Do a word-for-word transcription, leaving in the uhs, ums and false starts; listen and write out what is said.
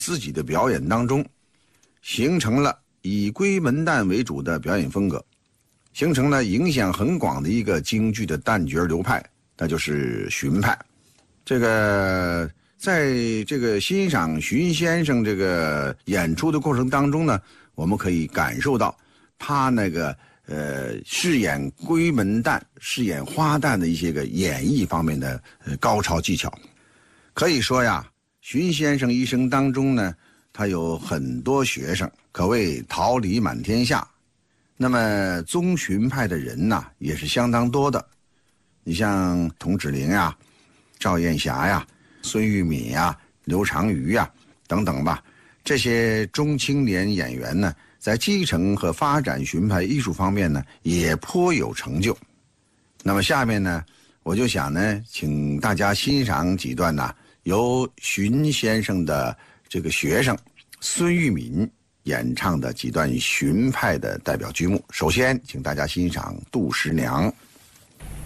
自己的表演当中，形成了以闺门旦为主的表演风格，形成了影响很广的一个京剧的旦角流派，那就是荀派。这个在这个欣赏荀先生这个演出的过程当中呢，我们可以感受到他那个呃饰演闺门旦、饰演花旦的一些个演绎方面的呃高超技巧。可以说呀，荀先生一生当中呢，他有很多学生，可谓桃李满天下。那么宗荀派的人呐，也是相当多的。你像童芷苓呀、赵艳霞呀、孙玉敏呀、刘长瑜呀等等吧，这些中青年演员呢，在继承和发展荀派艺术方面呢，也颇有成就。那么下面呢，我就想呢，请大家欣赏几段呢，由荀先生的这个学生孙玉敏演唱的几段荀派的代表剧目。首先，请大家欣赏《杜十娘》。